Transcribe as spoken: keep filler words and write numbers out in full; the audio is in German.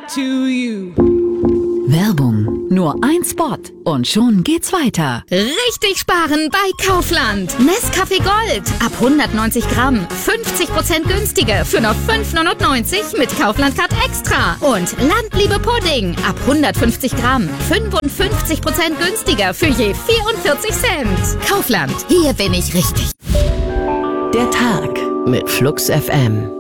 to you. Werbung. Nur ein Spot und schon geht's weiter. Richtig sparen bei Kaufland. Nescafé Gold. Ab hundertneunzig Gramm. fünfzig Prozent günstiger für nur fünf neunundneunzig mit Kaufland-Card Extra. Und Landliebe Pudding. Ab hundertfünfzig Gramm. fünfundfünfzig Prozent günstiger für je vierundvierzig Cent. Kaufland. Hier bin ich richtig. Der Tag mit Flux F M.